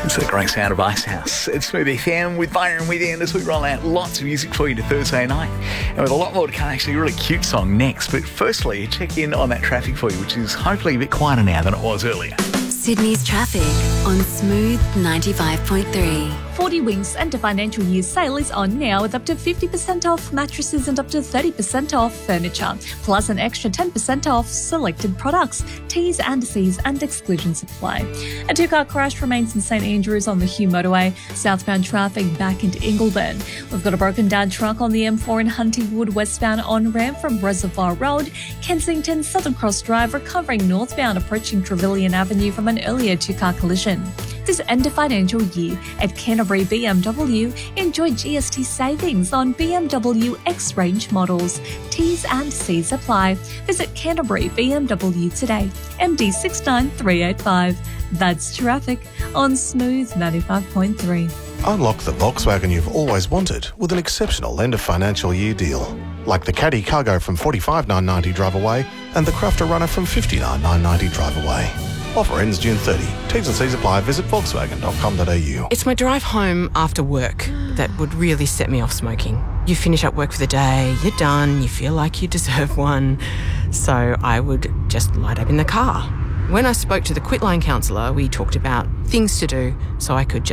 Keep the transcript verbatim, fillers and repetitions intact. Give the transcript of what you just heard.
It's the great sound of Icehouse. It's Smooth F M with Byron with you, and as we roll out lots of music for you to Thursday night. And with a lot more to come, actually a really cute song next. But firstly, check in on that traffic for you, which is hopefully a bit quieter now than it was earlier. Sydney's traffic on Smooth ninety-five point three. forty Winks end of financial year sale is on now with up to fifty percent off mattresses and up to thirty percent off furniture, plus an extra ten percent off selected products. T's and C's and exclusions apply. A two-car crash remains in St Andrews on the Hume motorway, southbound traffic back into Ingleburn. We've got a broken down truck on the M four in Huntingwood westbound on-ramp from Reservoir Road, Kensington Southern Cross Drive recovering northbound approaching Trevilian Avenue from an earlier two-car collision. This end of financial year at Canterbury B M W, enjoy G S T savings on B M W X-Range models. T's and C's apply. Visit Canterbury B M W today. M D six nine three eight five. That's traffic on Smooth ninety-five point three. Unlock the Volkswagen you've always wanted with an exceptional end of financial year deal. Like the Caddy Cargo from forty-five thousand nine hundred ninety drive away and the Crafter Runner from fifty-nine thousand nine hundred ninety drive away. Offer ends June thirtieth. T's and C's apply. Visit volkswagen dot com dot a u. It's my drive home after work that would really set me off smoking. You finish up work for the day, you're done, you feel like you deserve one. So I would just light up in the car. When I spoke to the Quitline counsellor, we talked about things to do so I could just